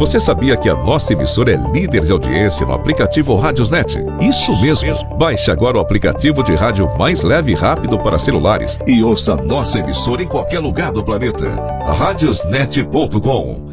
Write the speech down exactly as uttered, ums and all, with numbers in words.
Você sabia que a nossa emissora é líder de audiência no aplicativo Rádiosnet? Isso mesmo! Baixe agora o aplicativo de rádio mais leve e rápido para celulares e ouça a nossa emissora em qualquer lugar do planeta. Rádiosnet ponto com.